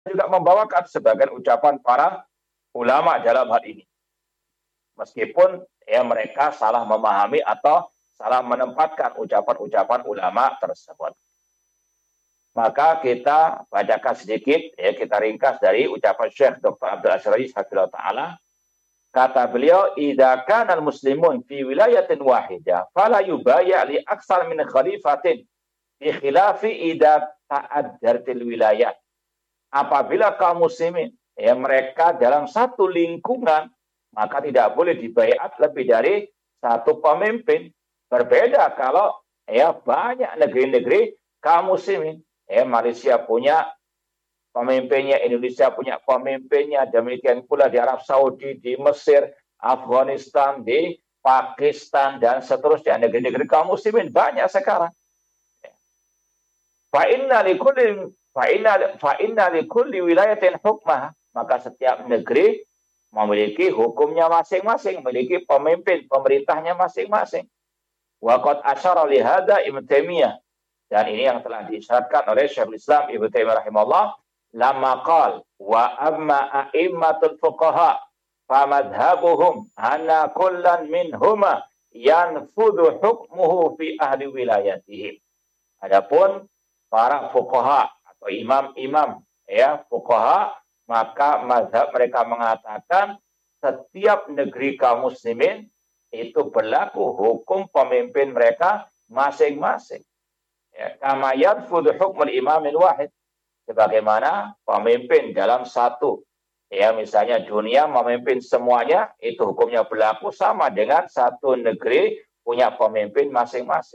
juga membawakan sebagian ucapan para ulama dalam hal ini. Meskipun ya mereka salah memahami atau salah menempatkan ucapan-ucapan ulama tersebut. Maka kita bacakan sedikit, ya kita ringkas dari ucapan Syekh Dr. Abdul Aziz Hafizahullah Ta'ala. Kata beliau, idza kana al-muslimun fi wilayatin wahidah, fala yubaya' li aksar min khalifatin bi khilafi idza ta'addaratil wilayah. Apabila kaum muslimin, ya mereka dalam satu lingkungan, maka tidak boleh dibaiat lebih dari satu pemimpin. Berbeda kalau ya banyak negeri-negeri kaum muslimin. Ya, Malaysia punya pemimpinnya, Indonesia punya pemimpinnya, demikian pula di Arab Saudi, di Mesir, Afghanistan, di Pakistan, dan seterusnya. Negeri-negeri kaum muslimin banyak sekarang. Fa'inna likulli wilayatin hukmah. Maka setiap negeri memiliki hukumnya masing-masing, memiliki pemimpin, pemerintahnya masing-masing. Wa qad asyara li hadza Ibnu Taimiyah. Dan ini yang telah disyaratkan oleh Syekhul Islam Ibnu Taimiyah rahimahullah, lamma qala wa amma a'immatul fuqaha fa madhhabuhum anna kullan minhuma yanfudhu hukmuhu fi ahli wilayatihim. Adapun para fuqaha atau imam-imam ya fuqaha, maka mazhab mereka mengatakan setiap negeri kaum muslimin itu berlaku hukum pemimpin mereka masing-masing. Ya, kama yanfudhu hukmul imamin wahid, sebagaimana pemimpin dalam satu, ya misalnya dunia memimpin semuanya, itu hukumnya berlaku sama dengan satu negeri punya pemimpin masing-masing.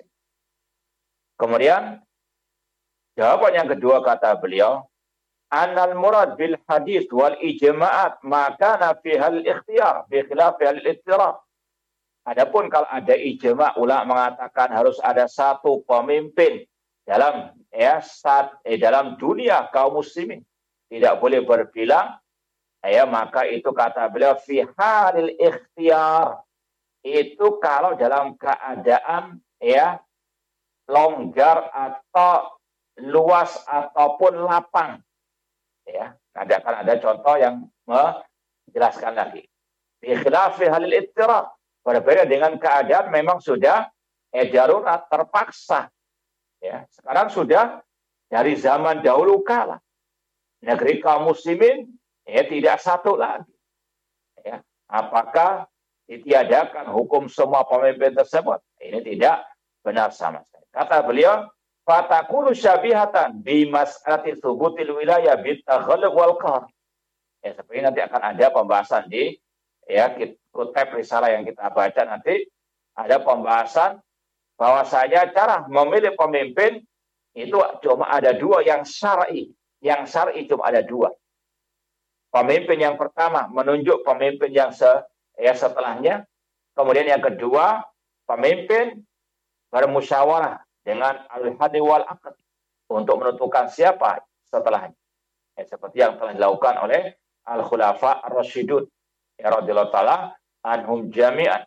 Kemudian jawaban yang kedua kata beliau, anal murad bil hadis wal ijma'at maka nafi hal ikhtiyar bi khilaf hal ittirab. Adapun kalau ada ijma', ulama mengatakan harus ada satu pemimpin dalam dalam dunia kaum muslimin, tidak boleh berbilang, ya maka itu kata beliau fi halil ikhtiyar, itu kalau dalam keadaan ya longgar atau luas ataupun lapang. Ya, akan ada contoh yang menjelaskan lagi. Bi khilafi halil ittirab, berbeda dengan keadaan memang sudah darurat, terpaksa. Ya, sekarang sudah dari zaman dahulu kala negeri kaum muslimin tidak satu lagi. Ya, apakah ditiadakan hukum semua pemimpin tersebut? Ini tidak benar sama sekali. Kata beliau, fatakunu syabihatan bi mas'alati thubutil wilayah bi taghalub wal qahr. Ya, seperti nanti akan ada pembahasan di kitab risalah yang kita baca nanti, ada pembahasan bahwasanya cara memilih pemimpin itu cuma ada dua yang syar'i. Yang syar'i cuma ada dua. Pemimpin yang pertama menunjuk pemimpin yang setelahnya. Kemudian yang kedua, pemimpin bermusyawarah dengan al-hadi wal aqd untuk menentukan siapa setelahnya. Seperti yang telah dilakukan oleh al-khulafa ar-rasyidun radhiyallahu ta'ala anhum jami'an.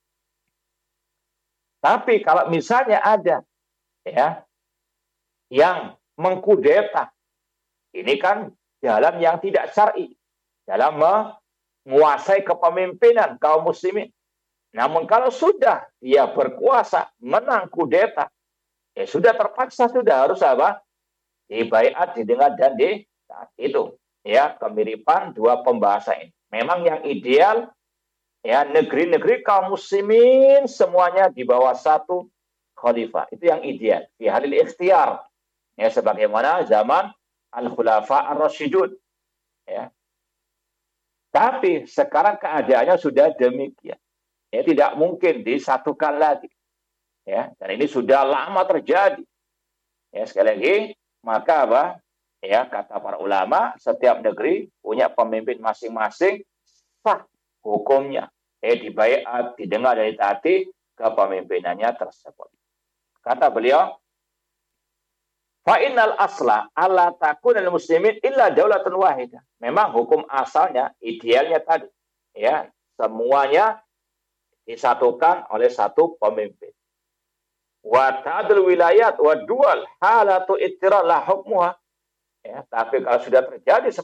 Tapi kalau misalnya ada yang mengkudeta, ini kan jalan yang tidak syar'i dalam menguasai kepemimpinan kaum muslimin. Namun kalau sudah dia berkuasa, menang kudeta, sudah terpaksa, sudah harus apa? Dibaiat, didengar dan ditaat. Itu kemiripan dua pembahasan ini. Memang yang ideal negeri-negeri kaum muslimin semuanya di bawah satu khalifah. Itu yang ideal. Di halil ikhtiyar. Sebagaimana zaman al-khulafa ar-rasyidun. Tapi sekarang keadaannya sudah demikian. Tidak mungkin disatukan lagi. Dan ini sudah lama terjadi. Sekali lagi, maka apa? Kata para ulama, setiap negeri punya pemimpin masing-masing, sah hukumnya. Dibaiat, didengar dan ditaati kepemimpinannya tersebut. Kata beliau, fa innal asla alla takunal muslimin illa daulatun wahidah. Memang hukum asalnya, idealnya tadi, semuanya disatukan oleh satu pemimpin. Wa ta'dul wilayat wa dual halatu ittirar la hukmuha. Ya, tapi kalau sudah terjadi